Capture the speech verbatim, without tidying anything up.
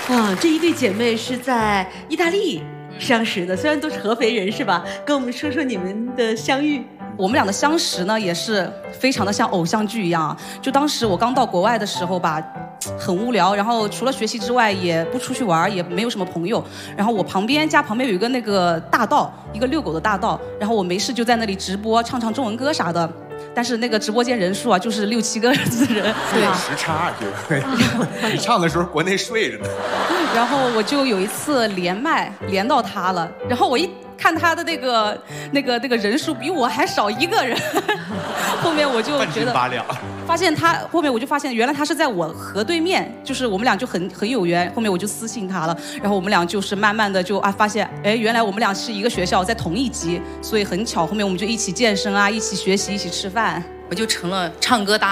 啊，这一对姐妹是在意大利相识的，虽然都是合肥人，是吧？跟我们说说你们的相遇。 我们俩的相识呢，也是非常的像偶像剧一样。就当时我刚到国外的时候吧，很无聊，然后除了学习之外，也不出去玩，也没有什么朋友。然后我旁边家旁边有一个那个大道，一个遛狗的大道，然后我没事就在那里直播，唱唱中文歌啥的。但是那个直播间人数啊，就是六七个人， 对，时差就你唱的时候国内睡着呢。 然后我就有一次连麦连到他了，然后我一看他的那个那个那个人数比我还少一个人，后面我就觉得发现他后面我就发现原来他是在我河对面，就是我们俩就很很有缘，后面我就私信他了，然后我们俩就是慢慢的就啊发现哎原来我们俩是一个学校在同一级，所以很巧后面我们就一起健身啊，一起学习，一起吃饭，我就成了唱歌搭